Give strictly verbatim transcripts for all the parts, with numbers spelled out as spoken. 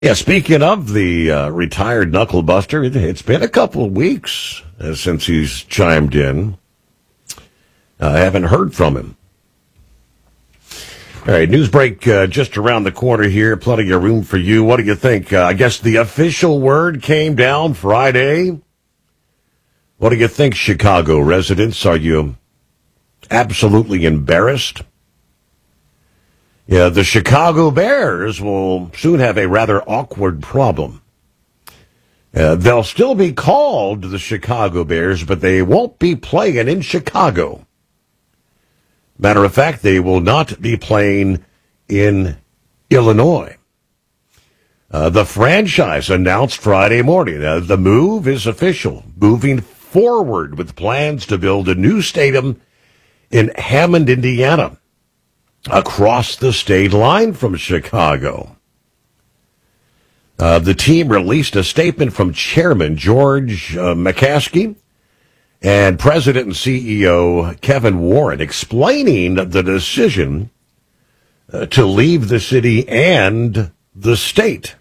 Yeah, speaking of the uh, retired knucklebuster, it, it's been a couple of weeks uh, since he's chimed in. Uh, I haven't heard from him. All right, news break uh, just around the corner here. Plenty of room for you. What do you think? Uh, I guess the official word came down Friday. What do you think, Chicago residents? Are you absolutely embarrassed? Yeah, the Chicago Bears will soon have a rather awkward problem. Uh, they'll still be called the Chicago Bears, but they won't be playing in Chicago. Matter of fact, they will not be playing in Illinois. Uh, the franchise announced Friday morning uh, the move is official, moving forward with plans to build a new stadium in Hammond, Indiana, across the state line from Chicago. Uh, the team released a statement from Chairman George uh, McCaskey and President and C E O Kevin Warren explaining the decision uh, to leave the city and the state.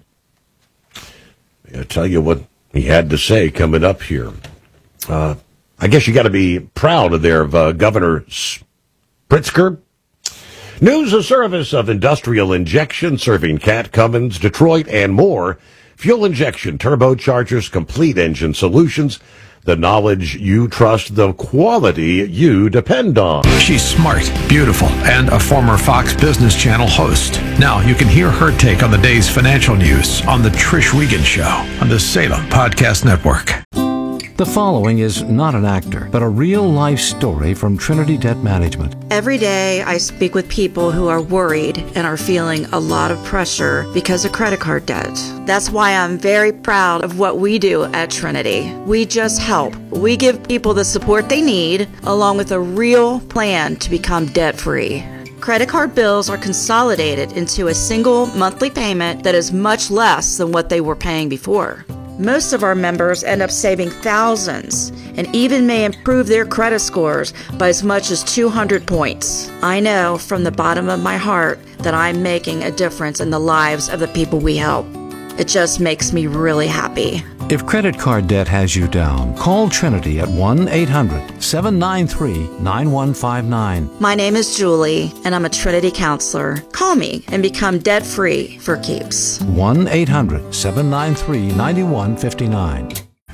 I'll tell you what he had to say coming up here. Uh, I guess you got to be proud of there of uh, Governor Pritzker. News of service of industrial injection serving Cat, Cummins, Detroit, and more. Fuel injection, turbochargers, complete engine solutions. The knowledge you trust, the quality you depend on. She's smart, beautiful, and a former Fox Business Channel host. Now you can hear her take on the day's financial news on The Trish Wiegand Show on the Salem Podcast Network. The following is not an actor, but a real-life story from Trinity Debt Management. Every day I speak with people who are worried and are feeling a lot of pressure because of credit card debt. That's why I'm very proud of what we do at Trinity. We just help. We give people the support they need, along with a real plan to become debt-free. Credit card bills are consolidated into a single monthly payment that is much less than what they were paying before. Most of our members end up saving thousands and even may improve their credit scores by as much as two hundred points. I know from the bottom of my heart that I'm making a difference in the lives of the people we help. It just makes me really happy. If credit card debt has you down, call Trinity at one eight hundred seven nine three nine one five nine. My name is Julie, and I'm a Trinity counselor. Call me and become debt-free for keeps. one eight hundred seven nine three nine one five nine.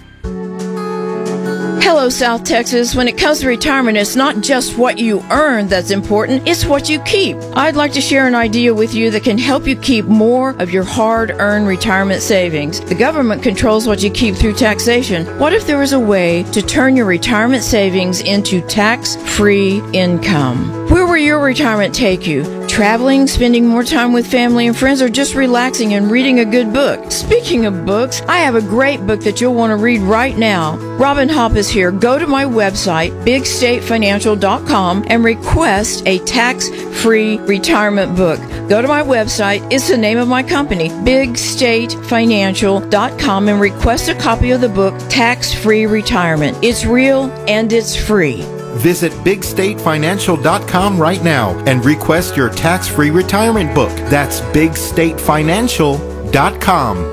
Hello, South Texas. When it comes to retirement, it's not just what you earn that's important, it's what you keep. I'd like to share an idea with you that can help you keep more of your hard-earned retirement savings. The government controls what you keep through taxation. What if there was a way to turn your retirement savings into tax-free income? Where will your retirement take you? Traveling, spending more time with family and friends, or just relaxing and reading a good book? Speaking of books, I have a great book that you'll want to read right now. Robin Hopp is here. Go to my website, big state financial dot com, and request a tax-free retirement book. Go to my website. It's the name of my company, big state financial dot com, and request a copy of the book, Tax-Free Retirement. It's real and it's free. Visit big state financial dot com right now and request your tax-free retirement book. That's big state financial dot com.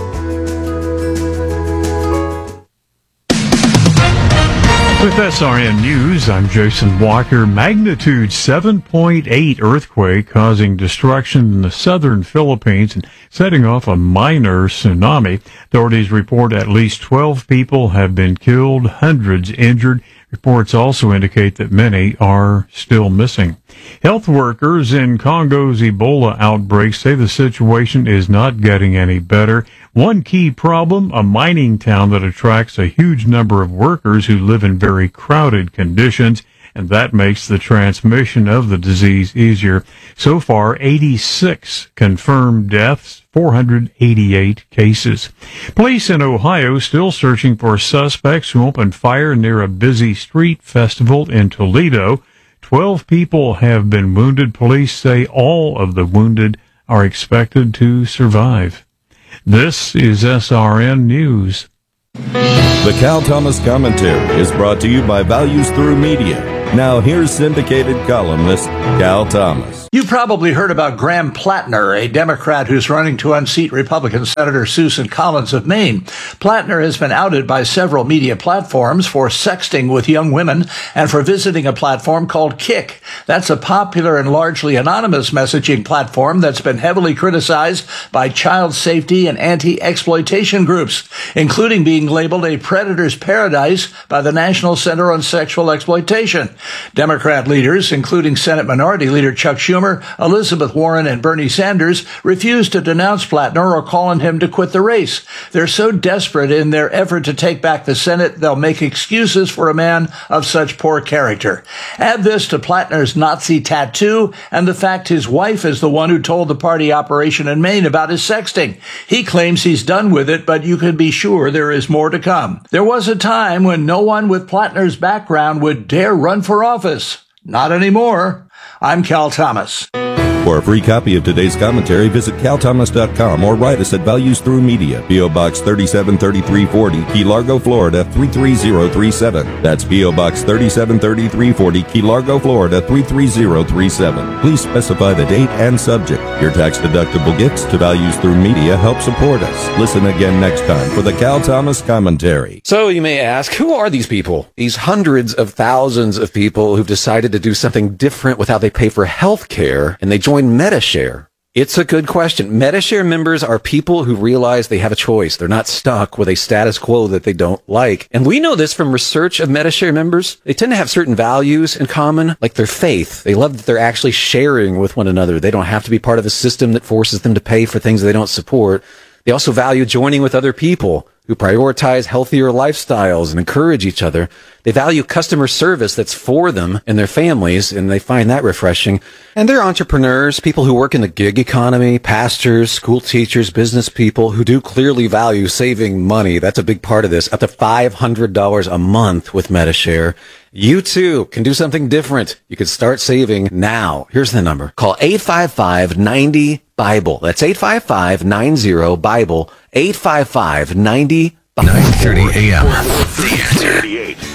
With S R N News, I'm Jason Walker. Magnitude seven point eight earthquake causing destruction in the southern Philippines and setting off a minor tsunami. Authorities report at least twelve people have been killed, hundreds injured. Reports also indicate that many are still missing. Health workers in Congo's Ebola outbreak say the situation is not getting any better. One key problem, a mining town that attracts a huge number of workers who live in very crowded conditions, and that makes the transmission of the disease easier. So far, eighty-six confirmed deaths, four hundred eighty-eight cases. Police in Ohio still searching for suspects who opened fire near a busy street festival in Toledo. Twelve people have been wounded. Police say all of the wounded are expected to survive. This is S R N News. The Cal Thomas Commentary is brought to you by Values Through Media. Now here's syndicated columnist Cal Thomas. You probably heard about Graham Plattner, a Democrat who's running to unseat Republican Senator Susan Collins of Maine. Plattner has been outed by several media platforms for sexting with young women and for visiting a platform called Kik. That's a popular and largely anonymous messaging platform that's been heavily criticized by child safety and anti-exploitation groups, including being labeled a predator's paradise by the National Center on Sexual Exploitation. Democrat leaders, including Senate Minority Leader Chuck Schumer, Elizabeth Warren, and Bernie Sanders, refused to denounce Plattner or call on him to quit the race. They're so desperate in their effort to take back the Senate, they'll make excuses for a man of such poor character. Add this to Plattner's Nazi tattoo and the fact his wife is the one who told the party operation in Maine about his sexting. He claims he's done with it, but you can be sure there is more to come. There was a time when no one with Plattner's background would dare run for office. Not anymore. I'm Cal Thomas. For a free copy of today's commentary, visit cal thomas dot com or write us at Values Through Media, P O. Box thirty-seven thirty-three forty, Key Largo, Florida three three zero three seven. That's P O. Box thirty-seven thirty-three forty, Key Largo, Florida three three zero three seven. Please specify the date and subject. Your tax-deductible gifts to Values Through Media help support us. Listen again next time for the Cal Thomas Commentary. So you may ask, who are these people? These hundreds of thousands of people who've decided to do something different with how they pay for health care, and they join Medi-Share. It's a good question. Medi-Share members are people who realize they have a choice. They're not stuck with a status quo that they don't like. And we know this from research of Medi-Share members. They tend to have certain values in common, like their faith. They love that they're actually sharing with one another. They don't have to be part of a system that forces them to pay for things they don't support. They also value joining with other people who prioritize healthier lifestyles and encourage each other. They value customer service that's for them and their families, and they find that refreshing. And they're entrepreneurs, people who work in the gig economy, pastors, school teachers, business people who do clearly value saving money. That's a big part of this, up to five hundred dollars a month with Medi-Share. You too can do something different. You can start saving now. Here's the number. Call eight five five, nine zero, Bible. That's eight five five, nine zero, Bible. eight five five, nine zero, nine thirty a.m. The Answer.